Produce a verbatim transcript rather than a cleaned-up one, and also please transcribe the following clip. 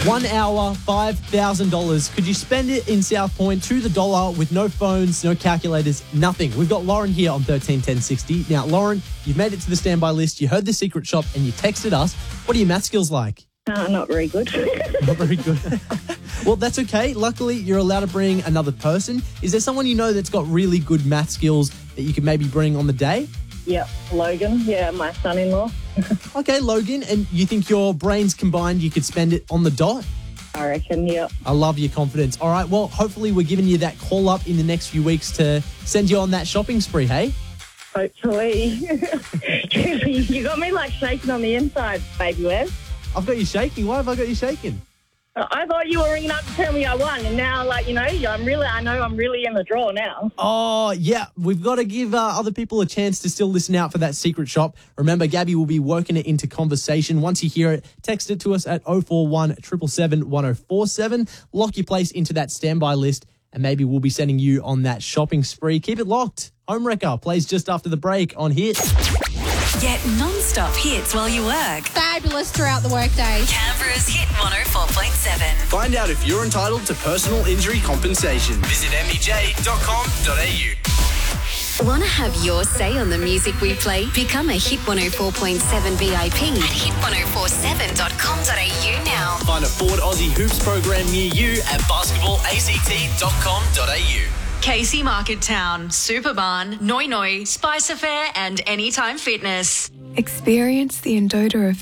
One hour, five thousand dollars. Could you spend it in South Point to the dollar with no phones, no calculators, nothing? We've got Lauren here on thirteen ten sixty. Now, Lauren, you've made it to the standby list. You heard the secret shop and you texted us. What are your math skills like? Uh, not very good. Not very good. Well, that's okay. Luckily, you're allowed to bring another person. Is there someone you know that's got really good math skills that you could maybe bring on the day? Yep, Logan. Yeah, my son-in-law. Okay, Logan, and you think your brains combined, you could spend it on the dot? I reckon, yep. I love your confidence. All right, well, hopefully we're giving you that call up in the next few weeks to send you on that shopping spree, hey? Hopefully. You got me like shaking on the inside, baby Wes. I've got you shaking. Why have I got you shaking? I thought you were ringing up to tell me I won, and now, like, you know, I'm really, I know I'm really in the draw now. Oh, yeah. We've got to give uh, other people a chance to still listen out for that secret shop. Remember, Gabby will be working it into conversation. Once you hear it, text it to us at oh four one, seven seven seven, one oh four seven. Lock your place into that standby list, and maybe we'll be sending you on that shopping spree. Keep it locked. Home Wrecker plays just after the break on Hit. Get non-stop hits while you work. Fabulous throughout the workday. Canberra's Hit one oh four point seven. Find out if you're entitled to personal injury compensation. Visit m e j dot com dot a u. Want to have your say on the music we play? Become a Hit one oh four point seven V I P at hit one oh four seven dot com dot a u now. Find a Ford Aussie Hoops program near you at basketball a c t dot com dot a u. Casey Market Town, Superbarn, Noi Noi, Spice Affair and Anytime Fitness. Experience the Endota